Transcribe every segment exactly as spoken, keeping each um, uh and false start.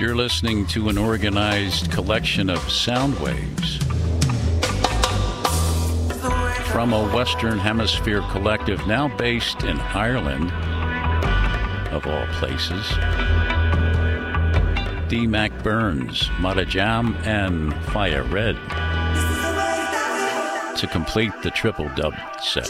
You're listening to an organized collection of sound waves from a Western Hemisphere collective now based in Ireland, of all places. D. Mac Burns, Mata Jam, and Fire Red to complete the triple dub set.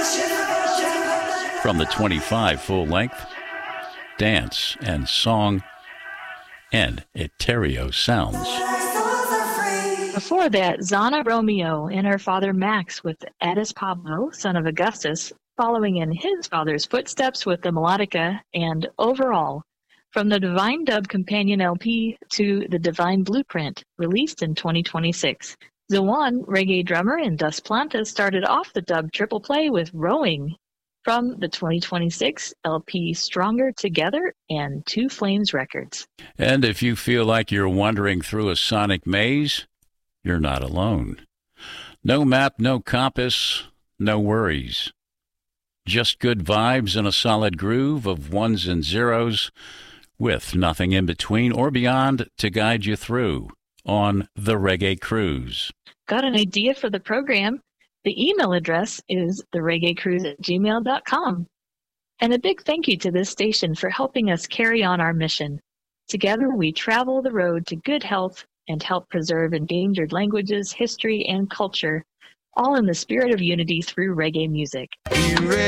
From the twenty-five full-length, Dance and Song, and Eterio Sounds. Before that, Zana Romeo and her father Max with Addis Pablo, son of Augustus, following in his father's footsteps with the melodica, and Overall, from the Divine Dub Companion L P to the Divine Blueprint, released in twenty twenty-six. Zawan, reggae drummer, and Dus Planta started off the dub triple play with Rowing, from the twenty twenty-six L P Stronger Together and Two Flames Records. And if you feel like you're wandering through a sonic maze, you're not alone. No map, no compass, no worries. Just good vibes and a solid groove of ones and zeros with nothing in between or beyond to guide you through on the Reggae Cruise. Got an idea for the program? The email address is the reggae cruise at gmail dot com. And a big thank you to this station for helping us carry on our mission. Together we travel the road to good health and help preserve endangered languages, history, and culture, all in the spirit of unity through reggae music.